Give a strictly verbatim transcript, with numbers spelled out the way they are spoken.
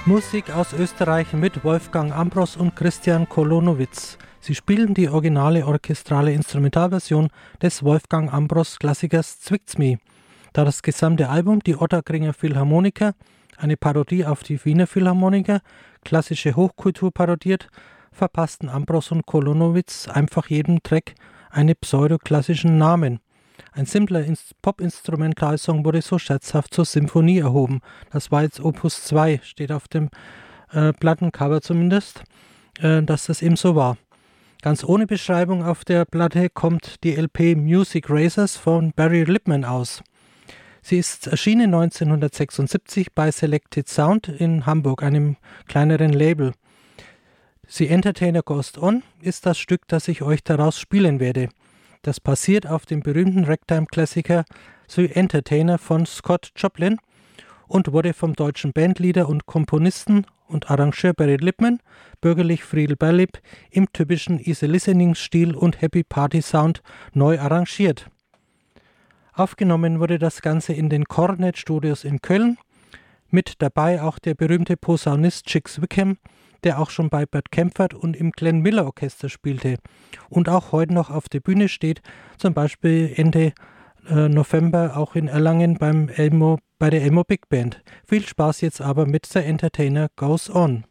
Musik aus Österreich mit Wolfgang Ambros und Christian Kolonowitz. Sie spielen die originale orchestrale Instrumentalversion des Wolfgang Ambros Klassikers Zwickt's mi. Da das gesamte Album die Ottakringer Philharmoniker, eine Parodie auf die Wiener Philharmoniker, klassische Hochkultur parodiert, verpassten Ambros und Kolonowitz einfach jedem Track einen pseudoklassischen Namen. Ein simpler Pop-Instrumentalsong wurde so scherzhaft zur Symphonie erhoben. Das war jetzt Opus zwei, steht auf dem äh, Plattencover zumindest, äh, dass das eben so war. Ganz ohne Beschreibung auf der Platte kommt die L P Music Racers von Barry Lippman aus. Sie ist erschienen neunzehnhundertsechsundsiebzig bei Selected Sound in Hamburg, einem kleineren Label. The Entertainer Goes On ist das Stück, das ich euch daraus spielen werde. Das basiert auf dem berühmten Ragtime-Klassiker The Entertainer von Scott Joplin und wurde vom deutschen Bandleader und Komponisten und Arrangeur Barry Lippman, bürgerlich Friedel Berlip, im typischen Easy-Listening-Stil und Happy-Party-Sound neu arrangiert. Aufgenommen wurde das Ganze in den Cornet Studios in Köln, mit dabei auch der berühmte Posaunist Chicks Wickham, der auch schon bei Bert Kaempfert und im Glenn Miller Orchester spielte und auch heute noch auf der Bühne steht, zum Beispiel Ende äh, November auch in Erlangen beim Elmo, bei der Elmo Big Band. Viel Spaß jetzt aber mit The Entertainer Goes On.